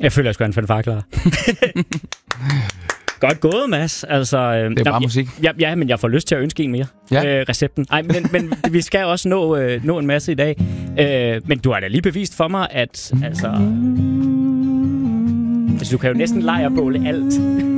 Jeg føler, jeg skulle have en fanfare klar. Godt gået, Mads. Altså, det er bare musik. Ja, men jeg får lyst til at ønske en mere. Ja. Recepten. Nej, men vi skal også nå en masse i dag. Men du har da lige bevist for mig, at altså du kan jo næsten lejrbåle alt.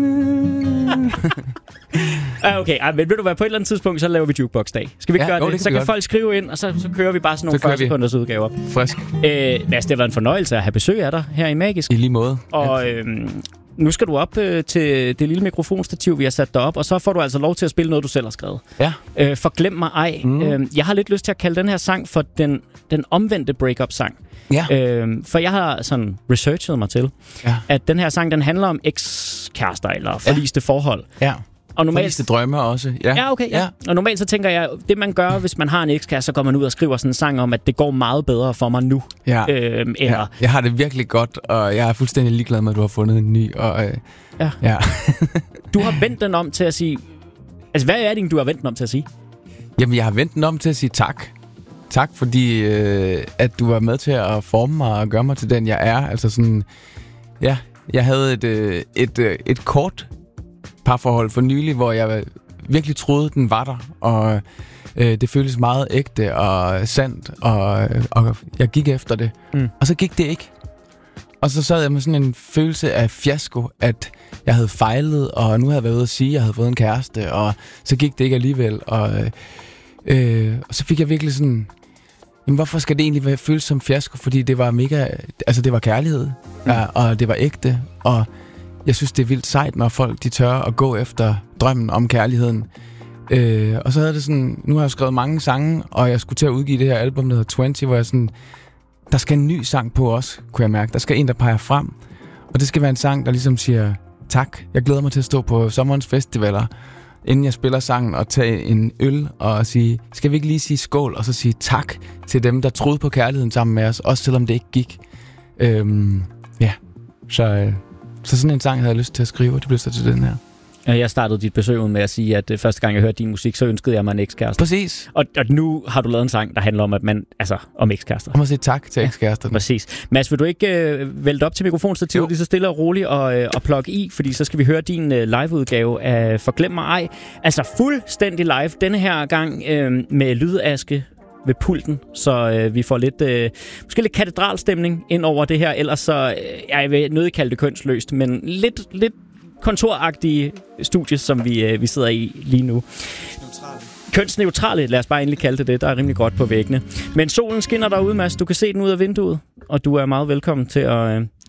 Okay, men vil du være på et eller andet tidspunkt, så laver vi jukebox-dag. Skal vi ikke gøre det? Så kan folk skrive ind, og så kører vi bare sådan nogle 40 sekunders udgaver. Frisk. Mads, det har været en fornøjelse at have besøg af dig her i Magisk. I lige måde. Og nu skal du op til det lille mikrofonstativ, vi har sat derop, og så får du altså lov til at spille noget, du selv har skrevet. Ja. Forglem mig ej. Jeg har lidt lyst til at kalde den her sang for den omvendte break-up-sang. Ja. For jeg har sådan researchet mig til, at den her sang, den handler om ekskærester eller forliste forhold. Ja. Og normalt forliste drømme også. Ja, okay. Ja. Og normalt så tænker jeg, det man gør, hvis man har en ekskæreste, så går man ud og skriver sådan en sang om, at det går meget bedre for mig nu. Ja. Ja. Jeg har det virkelig godt, og jeg er fuldstændig ligeglad med, at du har fundet en ny. Og, ja. Du har vendt den om til at sige... Altså, hvad er det, du har vendt den om til at sige? Jamen, jeg har vendt den om til at sige tak. Tak, fordi at du var med til at forme mig og gøre mig til den, jeg er. Altså sådan... Ja, jeg havde et kort parforhold for nylig, hvor jeg virkelig troede, den var der, og det føltes meget ægte og sandt, og jeg gik efter det. Og så gik det ikke. Og så sad jeg med sådan en følelse af fiasko, at jeg havde fejlet, og nu havde jeg været ude at sige, at jeg havde fået en kæreste, og så gik det ikke alligevel. Og så fik jeg virkelig sådan... Jamen, hvorfor skal det egentlig føles som fiasko? Fordi det var mega... Altså, det var kærlighed, og det var ægte, og jeg synes, det er vildt sejt, når folk de tør at gå efter drømmen om kærligheden. Og så havde det sådan... Nu har jeg skrevet mange sange, og jeg skulle til at udgive det her album, der hedder 20, hvor jeg sådan... Der skal en ny sang på også, kunne jeg mærke. Der skal en, der peger frem. Og det skal være en sang, der ligesom siger tak. Jeg glæder mig til at stå på sommerens festivaler, inden jeg spiller sangen, og tage en øl og sige, skal vi ikke lige sige skål, og så sige tak til dem, der troede på kærligheden sammen med os, også selvom det ikke gik. Så sådan en sang havde jeg lyst til at skrive, og det blev så til den her. Jeg startede dit besøg med at sige, at første gang jeg hørte din musik, så ønskede jeg mig en ekskæreste. Præcis. Og nu har du lavet en sang, der handler om, at om ekskærester. Jeg må sige tak til ekskæresterne. Præcis. Mads, vil du ikke vælte op til mikrofonstativet lige så stille og roligt og plukke i, fordi så skal vi høre din liveudgave af Forglem mig ej. Altså fuldstændig live denne her gang med lydaske ved pulten, så vi får måske lidt katedralstemning ind over det her. Ellers så, jeg vil nødig kalde det kønsløst, men lidt kontoragtige studie, som vi sidder i lige nu. Kønsneutrale, lad os bare endelig kalde det. Der er rimelig godt på væggene. Men solen skinner derude, Mads. Du kan se den ud af vinduet, og du er meget velkommen til